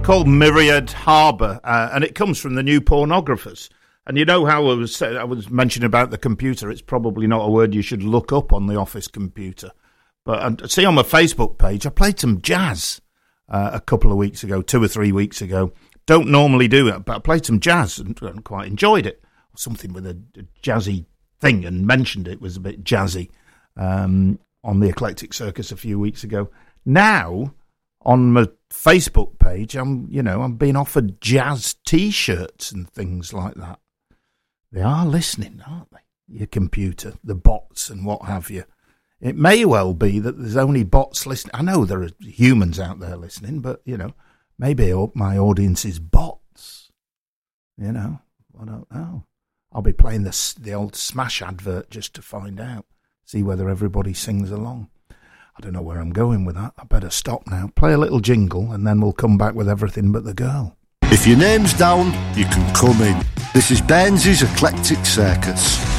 called Myriad Harbour, and it comes from the New Pornographers. And you know how I was mentioning about the computer, it's probably not a word you should look up on the office computer. But see, on my Facebook page, I played some jazz a couple of weeks ago, 2 or 3 weeks ago. Don't normally do it, but I played some jazz and quite enjoyed it. Something with a jazzy thing, and mentioned it was a bit jazzy on the Eclectic Circus a few weeks ago. Now, on my Facebook page, I'm being offered jazz T-shirts and things like that. They are listening, aren't they? Your computer, the bots and what have you. It may well be that there's only bots listening. I know there are humans out there listening, but, maybe my audience is bots. I don't know. I'll be playing the old Smash advert just to find out, see whether everybody sings along. I don't know where I'm going with that. I better stop now. Play a little jingle, and then we'll come back with Everything But the Girl. If your name's down, you can come in. This is Baines's Eclectic Circus.